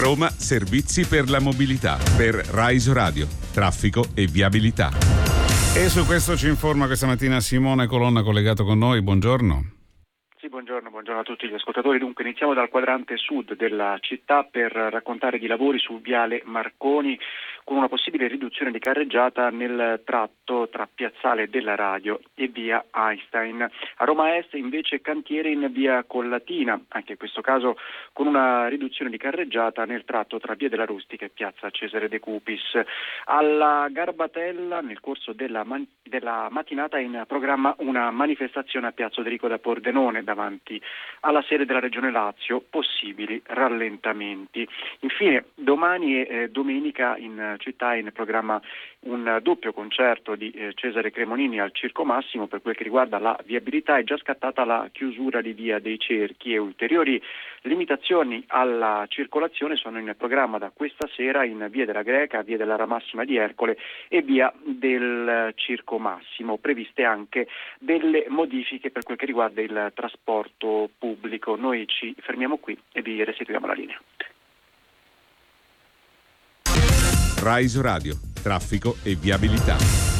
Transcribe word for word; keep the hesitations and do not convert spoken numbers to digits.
Roma Servizi per la mobilità. Per Rise Radio, traffico e viabilità. E su questo ci informa questa mattina Simone Colonna, collegato con noi. Buongiorno. Sì, buongiorno, buongiorno a tutti gli ascoltatori. Dunque iniziamo dal quadrante sud della città per raccontare di lavori sul viale Marconi con una possibile riduzione di carreggiata nel tratto tra Piazzale della Radio e via Einstein. A Roma Est invece cantiere in via Collatina, anche in questo caso con una riduzione di carreggiata nel tratto tra via della Rustica e piazza Cesare De Cupis. Alla Garbatella nel corso della, man- della mattinata è in programma una manifestazione a piazza Oderico da Pordenone davanti alla sede della Regione Lazio, possibili rallentamenti. Infine domani e eh, domenica in città è in programma un doppio concerto di eh, Cesare Cremonini al Circo Massimo. Per quel che riguarda la viabilità è già scattata la chiusura di via dei Cerchi e ulteriori limitazioni alla circolazione sono in programma da questa sera in via della Greca, via della Ramassima di Ercole e via del Circo Massimo. Previste anche delle modifiche per quel che riguarda il trasporto pubblico. Noi ci fermiamo qui e vi restituiamo la linea. Rise Radio, traffico e viabilità.